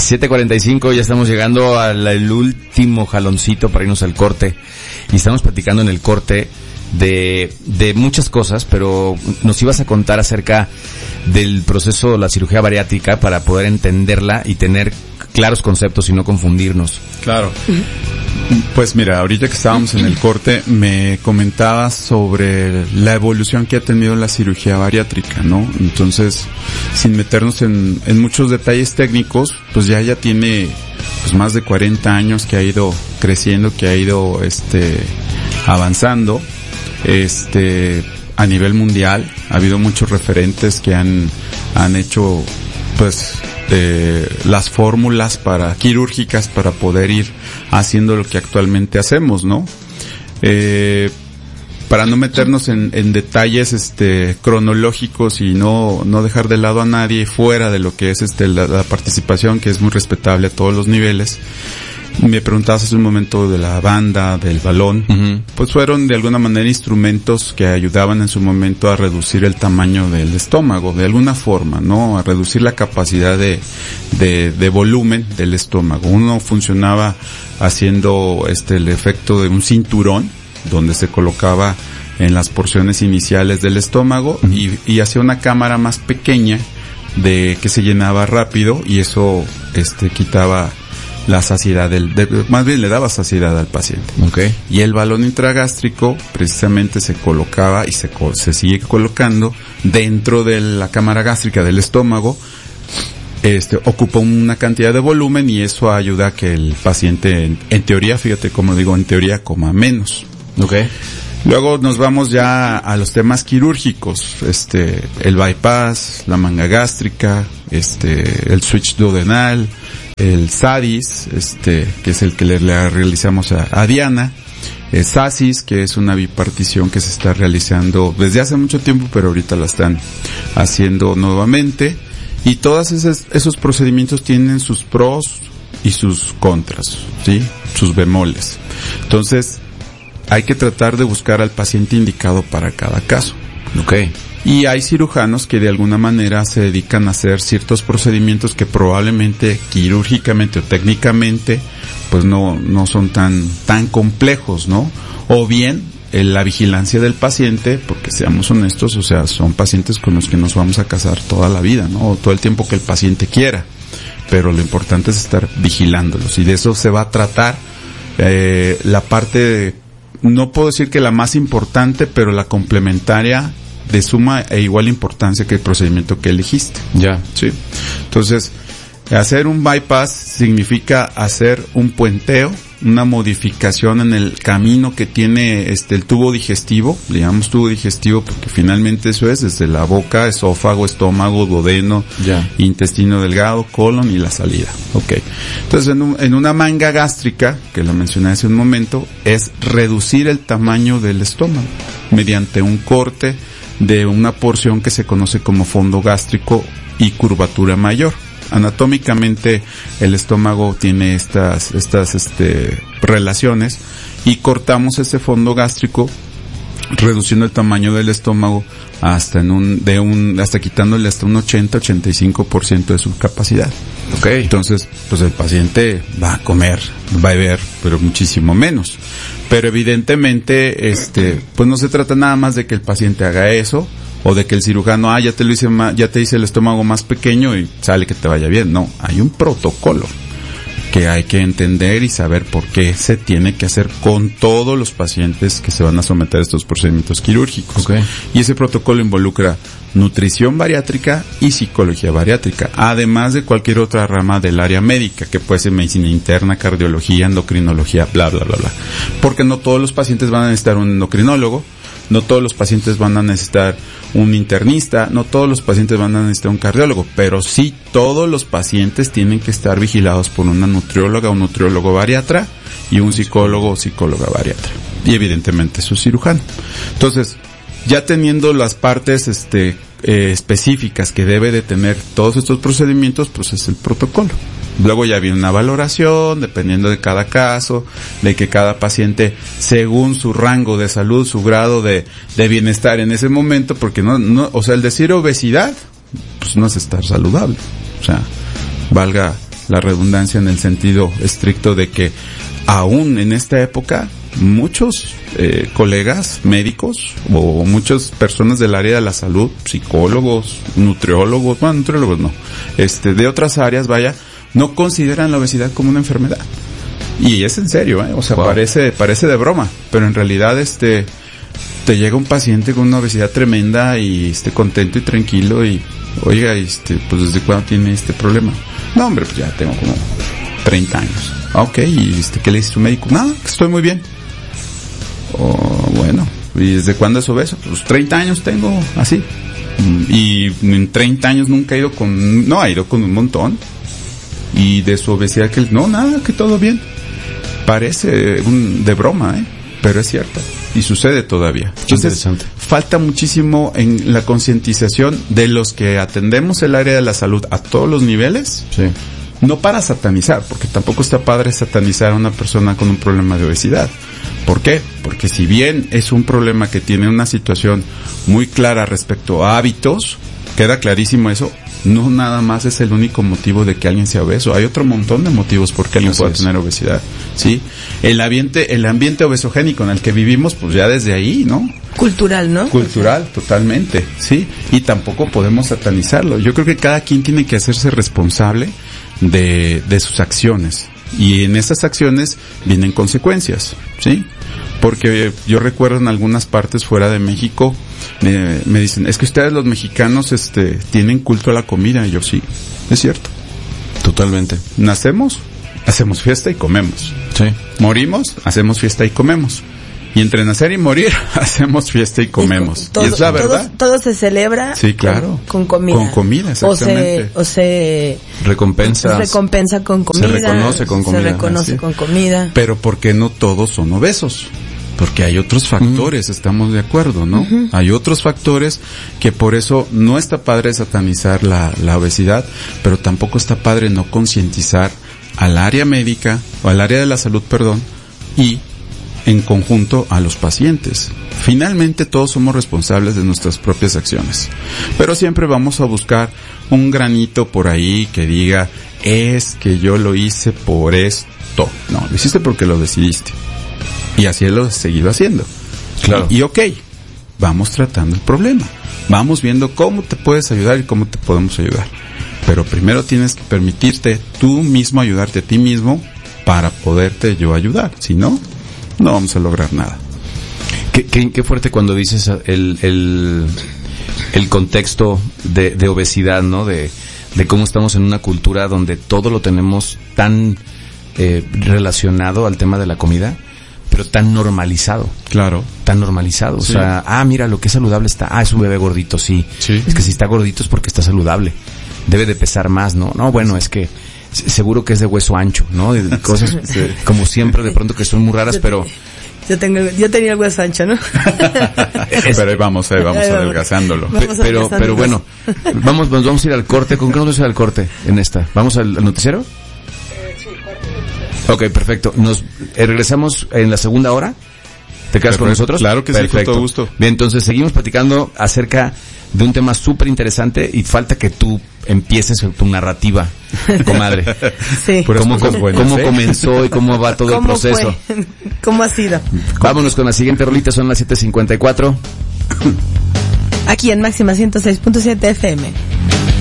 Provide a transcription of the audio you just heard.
7:45, ya estamos llegando al último jaloncito para irnos al corte. Y estamos platicando en el corte de muchas cosas, pero nos ibas a contar acerca del proceso de la cirugía bariátrica para poder entenderla y tener claros conceptos y no confundirnos. Claro. Pues mira, ahorita que estábamos en el corte, me comentabas sobre la evolución que ha tenido la cirugía bariátrica, ¿no? Entonces, sin meternos en muchos detalles técnicos, pues ya tiene pues más de 40 años que ha ido creciendo, que ha ido avanzando. A nivel mundial ha habido muchos referentes que han hecho pues las fórmulas quirúrgicas para poder ir haciendo lo que actualmente hacemos, ¿no? Para no meternos en detalles cronológicos y no dejar de lado a nadie fuera de lo que es la participación, que es muy respetable a todos los niveles. Me preguntabas hace un momento de la banda, del balón. Uh-huh. Pues fueron de alguna manera instrumentos que ayudaban en su momento a reducir el tamaño del estómago, de alguna forma, ¿no? A reducir la capacidad de volumen del estómago. Uno funcionaba haciendo el efecto de un cinturón, donde se colocaba en las porciones iniciales del estómago, uh-huh, y hacía una cámara más pequeña que se llenaba rápido, y eso quitaba la saciedad más bien le daba saciedad al paciente. Okay. Y el balón intragástrico precisamente se colocaba y se sigue colocando dentro de la cámara gástrica del estómago. Ocupa una cantidad de volumen y eso ayuda a que el paciente, en teoría, fíjate cómo digo, en teoría coma menos. Okay. Luego nos vamos ya a los temas quirúrgicos, el bypass, la manga gástrica, el switch duodenal, el SADIS, que es el que le realizamos a Diana, el SASIS, que es una bipartición que se está realizando desde hace mucho tiempo, pero ahorita la están haciendo nuevamente, y todos esos procedimientos tienen sus pros y sus contras, ¿sí? Sus bemoles. Entonces, hay que tratar de buscar al paciente indicado para cada caso. Okay. Y hay cirujanos que de alguna manera se dedican a hacer ciertos procedimientos que probablemente quirúrgicamente o técnicamente pues no son tan complejos, ¿no? O bien la vigilancia del paciente, porque seamos honestos, o sea, son pacientes con los que nos vamos a casar toda la vida, ¿no? O todo el tiempo que el paciente quiera. Pero lo importante es estar vigilándolos, y de eso se va a tratar la parte, no puedo decir que la más importante, pero la complementaria de suma e igual importancia que el procedimiento que elegiste. Ya. Sí. Entonces, hacer un bypass significa hacer un puenteo, una modificación en el camino que tiene el tubo digestivo. Le llamamos tubo digestivo porque finalmente eso es desde la boca, esófago, estómago, duodeno, ya, intestino delgado, colon y la salida. Okay. Entonces, en una manga gástrica, que lo mencioné hace un momento, es reducir el tamaño del estómago mediante un corte de una porción que se conoce como fondo gástrico y curvatura mayor. Anatómicamente el estómago tiene estas relaciones, y cortamos ese fondo gástrico reduciendo el tamaño del estómago hasta quitándole hasta un 80-85% de su capacidad. Okay. Entonces, pues el paciente va a comer, va a beber, pero muchísimo menos. Pero evidentemente, pues no se trata nada más de que el paciente haga eso, o de que el cirujano, ya te hice el estómago más pequeño y sale que te vaya bien. No, hay un protocolo que hay que entender y saber por qué se tiene que hacer con todos los pacientes que se van a someter a estos procedimientos quirúrgicos. Okay. Y ese protocolo involucra nutrición bariátrica y psicología bariátrica, además de cualquier otra rama del área médica, que puede ser medicina interna, cardiología, endocrinología, bla, bla, bla, bla. Porque no todos los pacientes van a necesitar un endocrinólogo, no todos los pacientes van a necesitar un internista, no todos los pacientes van a necesitar un cardiólogo, pero sí todos los pacientes tienen que estar vigilados por una nutrióloga o nutriólogo bariatra y un psicólogo o psicóloga bariatra. Y evidentemente su cirujano. Entonces, ya teniendo las partes específicas que debe de tener todos estos procedimientos, pues es el protocolo. Luego ya viene una valoración, dependiendo de cada caso, de que cada paciente, según su rango de salud, su grado de bienestar en ese momento, porque o sea, el decir obesidad, pues no es estar saludable. O sea, valga la redundancia en el sentido estricto de que aún en esta época muchos colegas médicos o muchas personas del área de la salud, psicólogos, nutriólogos no, de otras áreas, no consideran la obesidad como una enfermedad. Y es en serio, o sea, wow. parece de broma, pero en realidad te llega un paciente con una obesidad tremenda y contento y tranquilo y, oiga, pues ¿desde cuándo tiene este problema? No, hombre, pues ya tengo como 30 años. Ah, ok, ¿y qué le dice su médico? Nada, que estoy muy bien. Bueno, ¿y desde cuándo es obeso? Pues 30 años tengo así. Y en 30 años nunca ha ido con un montón. Y de su obesidad nada, que todo bien. Parece de broma, pero es cierto. Y sucede todavía. Entonces, falta muchísimo en la concientización de los que atendemos el área de la salud a todos los niveles. Sí. No para satanizar, porque tampoco está padre satanizar a una persona con un problema de obesidad. ¿Por qué? Porque si bien es un problema que tiene una situación muy clara respecto a hábitos, queda clarísimo eso, no nada más es el único motivo de que alguien sea obeso. Hay otro montón de motivos por que alguien pueda tener obesidad, ¿sí? El ambiente obesogénico en el que vivimos, pues ya desde ahí, ¿no? Cultural, ¿no? Cultural, totalmente, ¿sí? Y tampoco podemos satanizarlo. Yo creo que cada quien tiene que hacerse responsable de sus acciones. Y en esas acciones vienen consecuencias, ¿sí? Porque yo recuerdo en algunas partes fuera de México, me dicen, es que ustedes los mexicanos tienen culto a la comida. Y yo, sí, es cierto. Totalmente. Nacemos, hacemos fiesta y comemos. Sí. Morimos, hacemos fiesta y comemos. Y entre nacer y morir, hacemos fiesta y comemos. Todo, y es la verdad. Todo se celebra. Sí, claro. Con comida. Con comida, exactamente. O se recompensa con comida. Se reconoce con comida. Se reconoce con comida. Pero ¿por qué no todos son obesos? Porque hay otros factores, estamos de acuerdo, ¿no? Uh-huh. Hay otros factores que por eso no está padre satanizar la obesidad, pero tampoco está padre no concientizar al área médica, o al área de la salud, y en conjunto a los pacientes. Finalmente todos somos responsables de nuestras propias acciones, pero siempre vamos a buscar un granito por ahí que diga, es que yo lo hice por esto. No, lo hiciste porque lo decidiste. Y así lo he seguido haciendo. Claro. Y ok, vamos tratando el problema. Vamos viendo cómo te puedes ayudar y cómo te podemos ayudar. Pero primero tienes que permitirte tú mismo ayudarte a ti mismo para poderte yo ayudar. Si no, no vamos a lograr nada. Qué fuerte cuando dices el contexto de obesidad, ¿no? De cómo estamos en una cultura donde todo lo tenemos tan relacionado al tema de la comida, pero tan normalizado. Claro. Tan normalizado. Sí. O sea, mira, lo que es saludable está. Es un bebé gordito, sí. Es que si está gordito es porque está saludable. Debe de pesar más, ¿no? No, bueno, es que seguro que es de hueso ancho, ¿no? De cosas como siempre de pronto que son muy raras, pero... Yo tenía el hueso ancho, ¿no? Pero ahí vamos adelgazándolo. Pero bueno, nos vamos a ir al corte. ¿Con qué nos vamos a ir al corte en esta? ¿Vamos al noticiero? Ok, perfecto. Regresamos en la segunda hora. ¿Te quedas con nosotros? Claro que sí, con todo gusto. Bien, entonces seguimos platicando acerca de un tema súper interesante y falta que tú empieces tu narrativa, comadre. Sí. ¿Cómo comenzó y cómo va todo el proceso? ¿Cómo ha sido? Vámonos con la siguiente rolita, son las 7:54. Aquí en Máxima 106.7 FM.